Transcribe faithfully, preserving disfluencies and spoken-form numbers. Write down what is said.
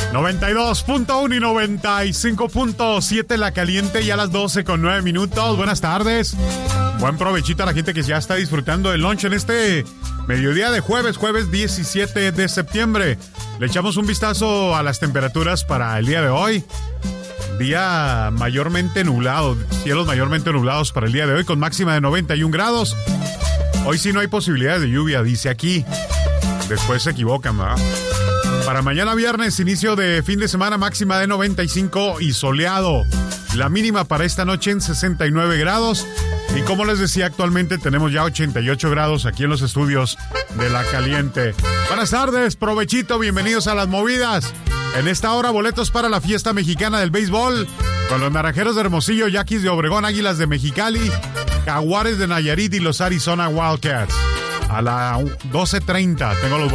noventa y dos punto uno y noventa y cinco punto siete La Caliente, y a las doce con nueve minutos. Buenas tardes. Buen provechito a la gente que ya está disfrutando del lunch en este mediodía de jueves, jueves diecisiete de septiembre. Le echamos un vistazo a las temperaturas para el día de hoy. Día mayormente nublado, cielos mayormente nublados para el día de hoy, con máxima de noventa y un grados. Hoy sí no hay posibilidades de lluvia, dice aquí. Después se equivocan, ¿verdad? Para mañana viernes, inicio de fin de semana, máxima de noventa y cinco y soleado. La mínima para esta noche en sesenta y nueve grados. Y como les decía, actualmente tenemos ya ochenta y ocho grados aquí en los estudios de La Caliente. Buenas tardes, provechito, bienvenidos a Las Movidas. En esta hora, boletos para la fiesta mexicana del béisbol, con los Naranjeros de Hermosillo, Yaquis de Obregón, Águilas de Mexicali, Jaguares de Nayarit y los Arizona Wildcats. A las doce treinta tengo los boletos.